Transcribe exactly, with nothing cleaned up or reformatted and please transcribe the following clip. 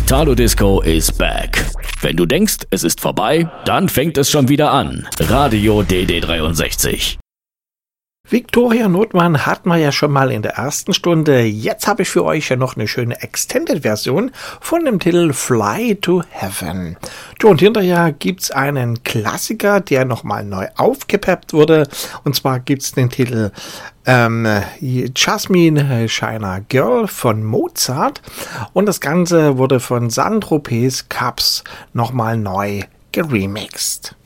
Italo Disco is back. Wenn du denkst, es ist vorbei, dann fängt es schon wieder an. Radio D D dreiundsechzig. Victoria Notmann hatten wir ja schon mal in der ersten Stunde. Jetzt habe ich für euch ja noch eine schöne Extended-Version von dem Titel Fly to Heaven. Und hinterher gibt's einen Klassiker, der nochmal neu aufgepeppt wurde. Und zwar gibt's den Titel ähm, Jasmine Shiner Girl von Mozart. Und das Ganze wurde von Saint-Tropez Cubs nochmal neu geremixed.